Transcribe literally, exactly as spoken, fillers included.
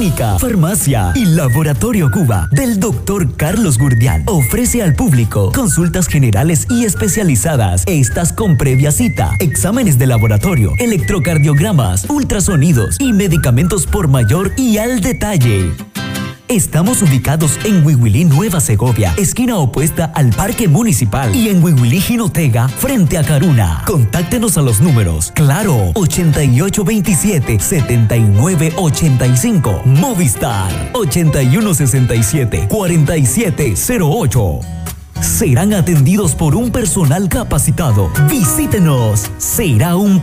Clínica, Farmacia y Laboratorio Cuba del doctor Carlos Gurdián ofrece al público consultas generales y especializadas. Estas con previa cita, exámenes de laboratorio, electrocardiogramas, ultrasonidos y medicamentos por mayor y al detalle. Estamos ubicados en Huihuilí, Nueva Segovia, esquina opuesta al Parque Municipal, y en Huihuilí, Jinotega, frente a Caruna. Contáctenos a los números Claro ochenta y ocho veintisiete, setenta y nueve ochenta y cinco, Movistar ochenta y uno sesenta y siete, cuarenta y siete cero ocho. Serán atendidos por un personal capacitado. Visítenos. Será un